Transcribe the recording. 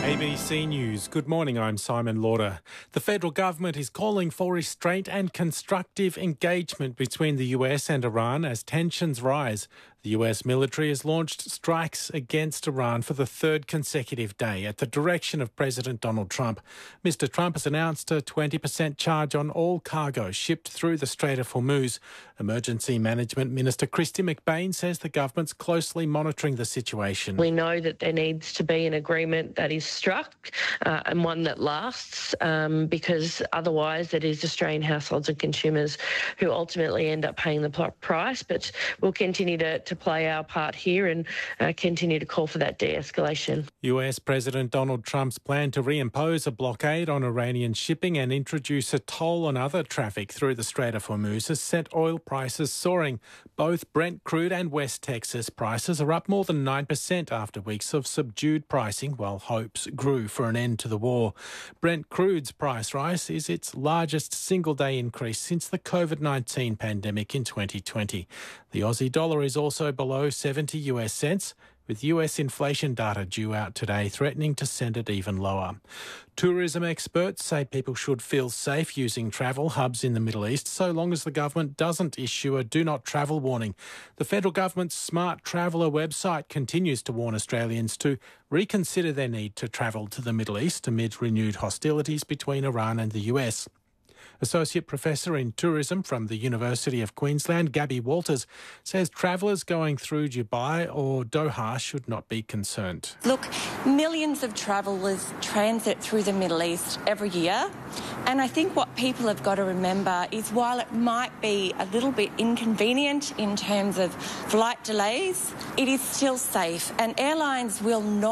ABC News. Good morning, I'm Simon Lauder. The federal government is calling for restraint and constructive engagement between the US and Iran as tensions rise. The US military has launched strikes against Iran for the third consecutive day at the direction of President Donald Trump. Mr. Trump has announced a 20% charge on all cargo shipped through the Strait of Hormuz. Emergency Management Minister Kristy McBain says the government's closely monitoring the situation. We know that there needs to be an agreement that is struck and one that lasts because otherwise it is Australian households and consumers who ultimately end up paying the price. But we'll continue to play our part here and continue to call for that de-escalation. US President Donald Trump's plan to reimpose a blockade on Iranian shipping and introduce a toll on other traffic through the Strait of Hormuz has sent oil prices soaring. Both Brent crude and West Texas prices are up more than 9% after weeks of subdued pricing, while hopes grew for an end to the war. Brent crude's price rise is its largest single-day increase since the COVID-19 pandemic in 2020. The Aussie dollar is also below 70 US cents, with US inflation data due out today threatening to send it even lower. Tourism experts say people should feel safe using travel hubs in the Middle East so long as the government doesn't issue a do not travel warning. The federal government's Smart Traveller website continues to warn Australians to reconsider their need to travel to the Middle East amid renewed hostilities between Iran and the US. Associate Professor in Tourism from the University of Queensland, Gabby Walters, says travellers going through Dubai or Doha should not be concerned. Look, millions of travellers transit through the Middle East every year, and I think what people have got to remember is while it might be a little bit inconvenient in terms of flight delays, it is still safe, and airlines will not